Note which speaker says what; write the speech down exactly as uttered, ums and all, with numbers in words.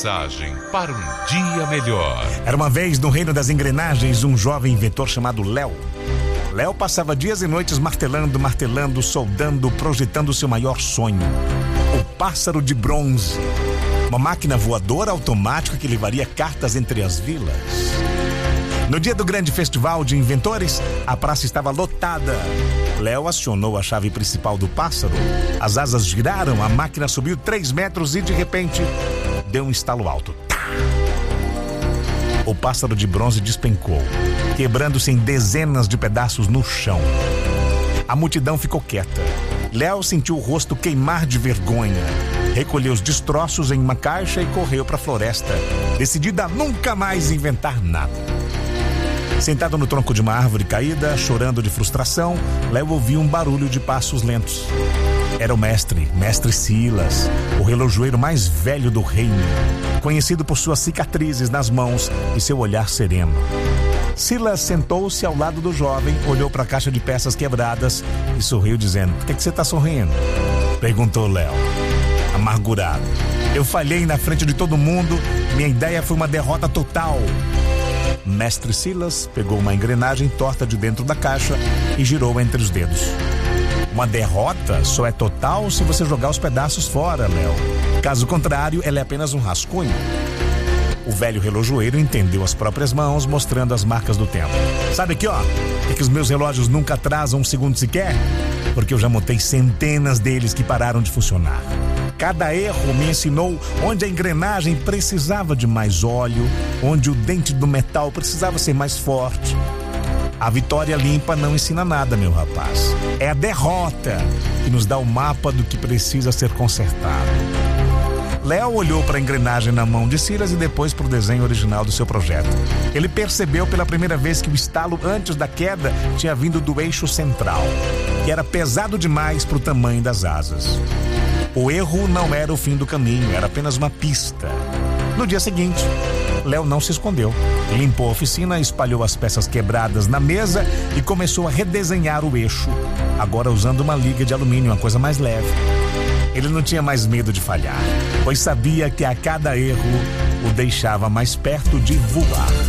Speaker 1: mensagem para um dia melhor.
Speaker 2: Era uma vez, no reino das engrenagens, um jovem inventor chamado Léo. Léo passava dias e noites martelando, martelando, soldando, projetando seu maior sonho: o pássaro de bronze. Uma máquina voadora automática que levaria cartas entre as vilas. No dia do grande festival de inventores, a praça estava lotada. Léo acionou a chave principal do pássaro. As asas giraram, a máquina subiu três metros e, de repente, deu um estalo alto. Tá! O pássaro de bronze despencou, quebrando-se em dezenas de pedaços no chão. A multidão ficou quieta. Léo sentiu o rosto queimar de vergonha. Recolheu os destroços em uma caixa e correu para a floresta, decidido a nunca mais inventar nada. Sentado no tronco de uma árvore caída, chorando de frustração, Léo ouviu um barulho de passos lentos. Era o mestre, mestre Silas, o relojoeiro mais velho do reino, conhecido por suas cicatrizes nas mãos e seu olhar sereno. Silas sentou-se ao lado do jovem, olhou para a caixa de peças quebradas e sorriu, dizendo: "Por que, que você está sorrindo?" perguntou Léo, amargurado. "Eu falhei na frente de todo mundo, minha ideia foi uma derrota total." Mestre Silas pegou uma engrenagem torta de dentro da caixa e girou entre os dedos. "Uma derrota só é total se você jogar os pedaços fora, Léo. Caso contrário, ela é apenas um rascunho." O velho relojoeiro entendeu as próprias mãos, mostrando as marcas do tempo. "Sabe aqui, ó, é que os meus relógios nunca atrasam um segundo sequer? Porque eu já montei centenas deles que pararam de funcionar. Cada erro me ensinou onde a engrenagem precisava de mais óleo, onde o dente do metal precisava ser mais forte. A vitória limpa não ensina nada, meu rapaz. É a derrota que nos dá o mapa do que precisa ser consertado." Léo olhou para a engrenagem na mão de Silas e depois para o desenho original do seu projeto. Ele percebeu pela primeira vez que o estalo antes da queda tinha vindo do eixo central, que era pesado demais para o tamanho das asas. O erro não era o fim do caminho, era apenas uma pista. No dia seguinte, Léo não se escondeu. Limpou a oficina, espalhou as peças quebradas na mesa e começou a redesenhar o eixo, agora usando uma liga de alumínio, uma coisa mais leve. Ele não tinha mais medo de falhar, pois sabia que a cada erro o deixava mais perto de voar.